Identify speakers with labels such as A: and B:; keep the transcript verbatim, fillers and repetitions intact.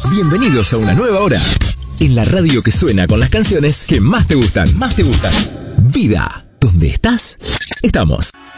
A: Bienvenidos a una nueva hora en la radio que suena con las canciones que más te gustan. Más te gustan. Vida. ¿Dónde estás? Estamos.